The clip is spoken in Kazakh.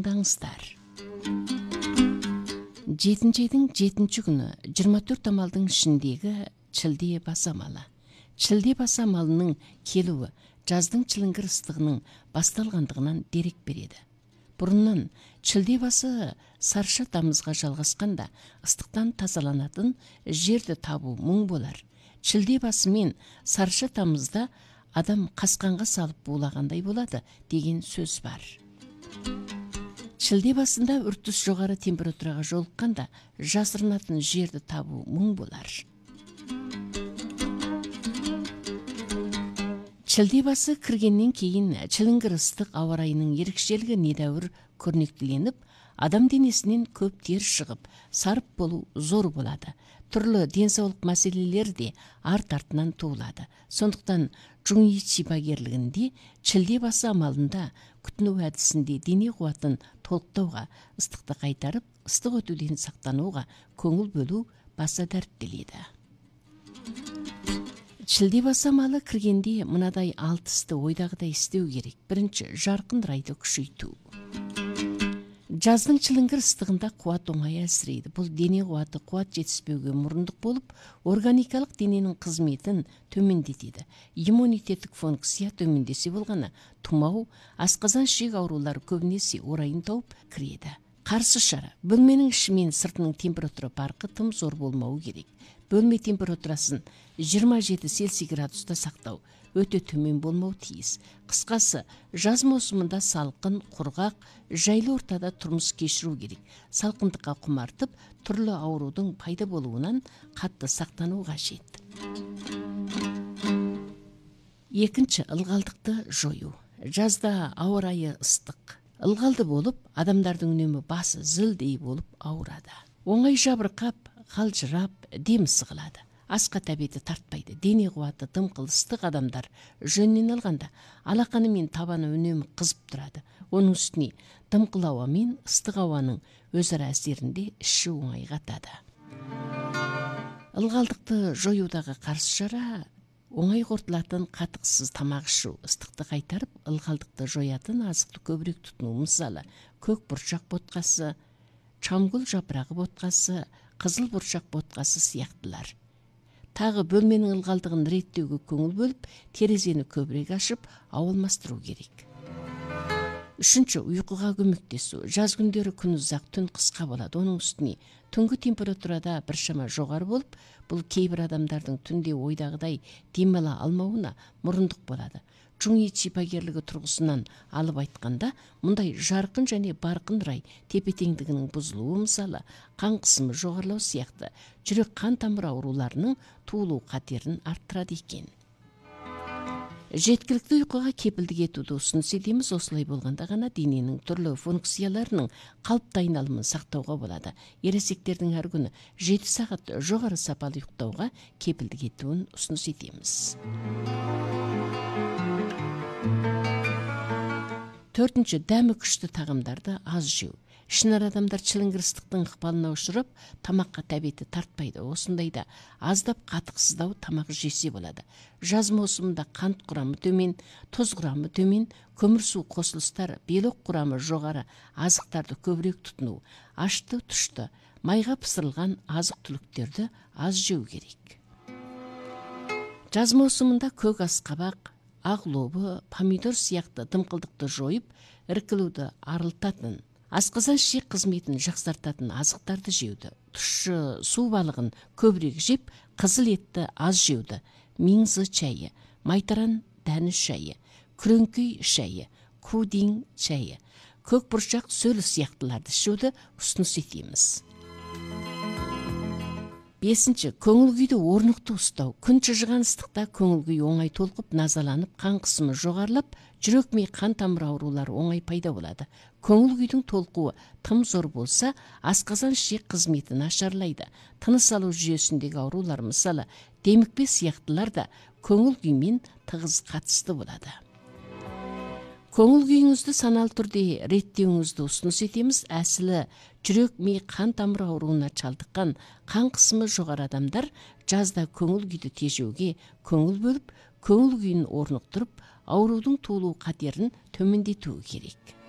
тыңдаңыздар. 7-айдың 7-ші күні 24 амалдың ішіндегі шілде бас амалы. Шілде бас амалының келуі жаздың чылыңгыр ыстығының басталғандығынан дерек береді. Бұрыннан шілде басы сарша тамызға жалғасқанда ыстықтан тазаланатын жерді табу мұң болар. Шілде басы мен сарша тамызда адам қасқанға салып булағандай болады деген сөз бар. Шілде басында үртіс жоғары температураға жолыққанда жасырынатын жерді табу мұң болар. Шілде басы кіргеннен кейін чылыңгыр ыстық ауа райының ерекшелігі недәуір көрнектіленіп, адам денесінен көп тер шығып, сарып болу зор болады. Түрлі денсаулық мәселелер де арт-артынан туылады. Сондықтан Чуньи шипагерлігінде шілде басы амалында күтіну әдісінде дене қуатын толықтауға, ыстықты қайтарып, ыстық өтуден сақтануға көңіл бөлу баса дәріптеледі. Шілде басы амалы кіргенде мынадай 6 істі ойдағыдай істеу керек. Бірінші, жарқын райды күшейту. Жаздың чылыңгыр ыстығында қуат оңай әлсірейді. Бұл дене қуаты қуат жетіспеуге мұрындық болып, органикалық дененің қызметін төмендетеді. Иммунитеттік функция төмендесе болғаны, тұмау, асқазан ішек аурулары көбінесе орайын тауып кіреді. Қарсы шара. Бөлменің іші мен сыртының температура парқы тым зор болмауы керек. Бөлме температурасын 27 Цельсий градуста сақтау, өте төмен болмау тиіс. Қысқасы, жаз маусымында салқын, құрғақ, жайлы ортада тұрмыс кешіру керек. Салқындыққа құмартып, түрлі аурудың пайда болуынан қатты сақтану қажет. Екінші, ылғалдықты жою. Жазда ауа райы ыстық, ылғалды болып, адамдардың үнемі басы зілдей болып ауырады. Оңай жабырқап, қалжырап, дем сығылады. Асқа тәбеті тартпайды. Дене қуаты дымқыл ыстық адамдар жөнінен алғанда алақаны мен табаны үнемі қызып тұрады. Оның үстіне дымқыл ауа мен ыстық ауаның өзара әсерінде іші оңайғатады. Ылғалдықты жоюдағы қарсы шара оңай қорытылатын қатықсыз тамақ ішу, ыстықты қайтарып, ылғалдықты жоятын азықты көбірек тұтыну. Мысалы, көк бұршақ ботқасы, чамгүл жапырағы ботқасы, қызыл бұршақ ботқасы сияқтылар. Тағы бөлменің ылғалдығын реттеуге көңіл бөліп, терезені көбірек ашып, ауа алмастыру керек. Үшінші, ұйқыға көмектесу. Жаз күндері күн ұзақ, түн қысқа болады. Оның үстіне түнгі температурада біршама жоғары болып, бұл кейбір адамдардың түнде ойдағыдай демала алмауына мұрындық болады. Чуньи шипагерлігі тұрғысынан алып айтқанда, мұндай жарқын және барқын рай тепе-теңдігінің бұзылуы, мысалы, қан қысымы жоғарылау сияқты жүрек қан тамыр ауруларының туылу қатерін арттырады екен. Жеткілікті ұйқыға кепілдік етуді ұсыныс етеміз. Осылай болғанда ғана дененің түрлі функцияларының қалыпты айналымын сақтауға болады. Ересектердің әр күні 7 сағат жоғары сапалы ұйықтауға кепілдік етуін ұсыныс етеміз. Төртінші, дәмі күшті тағамдарды аз жеу. Ішінар адамдар чылыңгыр ыстықтың ықпалына ұшырап, тамаққа тәбеті тартпайды. Осындайда аздап қатықсыздау тамақ жесе болады. Жаз маусымында қант құрамы төмен, тұз құрамы төмен, көмірсу қосылыстар, белок құрамы жоғары азықтарды көбірек тұтыну, ашты, тұшты, майға пысырылған азық түліктерді аз жеу керек. Жаз маусымында көк асқабақ, ақ лобы, помидор сияқты дымқылдықты жойып, іркілуді арылтатын, асқазан ішек қызметін жақсартатын азықтарды жеуді, тұщы су балығын көбірек жеп, қызыл етті аз жеуді, минзы чайы, майтаран дәні шайы, күреңкүй шайы, кудин шайы, көк бұршақ сөлі сияқтыларды ішуді ұсыныс етеміз. Бесінші, көңіл күйді орнықты ұстау. Күн шыжыған ыстықта көңіл күй оңай толқып, назаланып, қан қысымы жоғарылап, жүрек ми қан тамыр аурулары оңай пайда болады. Көңіл күйдің толқуы тым зор болса, асқазан ішек қызметін нашарлайды. Тыныс алу жүйесіндегі аурулар, мысалы, демікпе сияқтылар да көңіл күймен тығыз қатысты болады. Көңіл күйіңізді саналы түрде реттеуіңізді ұсыныс етеміз. Әсілі жүрек ми қан тамыр ауруына шалдыққан қан қысымы жоғары адамдар жазда көңіл күйді тежеуге көңіл бөліп, көңіл күйін орнықтырып, аурудың туылу қатерін төмендетуі керек.